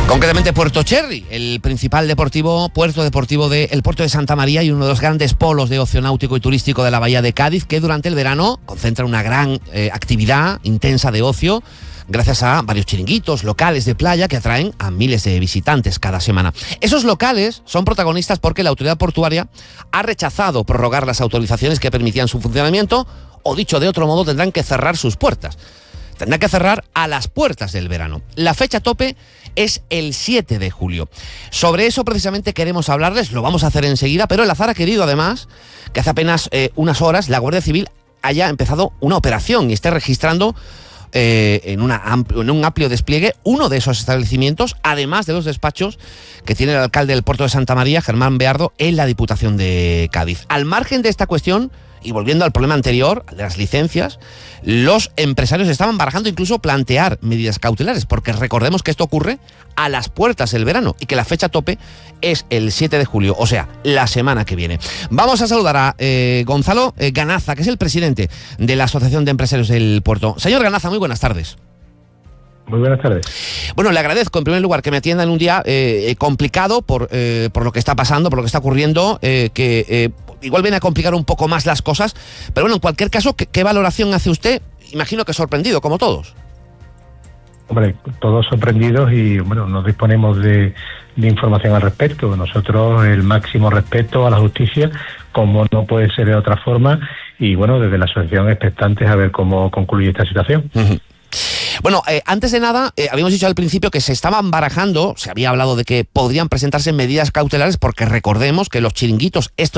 Concretamente Puerto Cherry, el principal puerto deportivo del puerto de Santa María y uno de los grandes polos de ocio náutico y turístico de la bahía de Cádiz, que durante el verano concentra una gran actividad intensa de ocio, gracias a varios chiringuitos locales de playa que atraen a miles de visitantes cada semana. Esos locales son protagonistas porque la autoridad portuaria ha rechazado prorrogar las autorizaciones que permitían su funcionamiento, o dicho de otro modo, tendrán que cerrar sus puertas. Tendrá que cerrar a las puertas del verano. La fecha tope es el 7 de julio. Sobre eso precisamente queremos hablarles, lo vamos a hacer enseguida, pero el azar ha querido además que hace apenas unas horas la Guardia Civil haya empezado una operación y esté registrando en un amplio despliegue uno de esos establecimientos, además de los despachos que tiene el alcalde del puerto de Santa María, Germán Beardo, en la Diputación de Cádiz. Al margen de esta cuestión, y volviendo al problema anterior, de las licencias, los empresarios estaban barajando incluso plantear medidas cautelares, porque recordemos que esto ocurre a las puertas del verano y que la fecha tope es el 7 de julio, o sea, la semana que viene. Vamos a saludar a Gonzalo Ganaza, que es el presidente de la Asociación de Empresarios del Puerto. Señor Ganaza, muy buenas tardes. Muy buenas tardes. Bueno, le agradezco en primer lugar que me atienda en un día complicado por lo que está pasando, por lo que está ocurriendo, que igual viene a complicar un poco más las cosas, pero bueno, en cualquier caso, ¿qué valoración hace usted? Imagino que sorprendido, como todos. Hombre, todos sorprendidos y bueno, no disponemos de información al respecto. Nosotros el máximo respeto a la justicia, como no puede ser de otra forma, y bueno, desde la asociación expectantes a ver cómo concluye esta situación. Uh-huh. Bueno, antes de nada, habíamos dicho al principio que se estaban barajando, se había hablado de que podrían presentarse medidas cautelares, porque recordemos que los chiringuitos,